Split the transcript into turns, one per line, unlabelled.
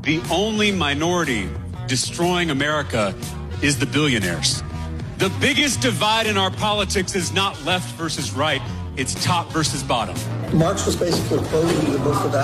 The only minority destroying America is the billionaires. The biggest divide in our politics is not left versus right. It's top versus bottom.
Marx was basically quoting the book of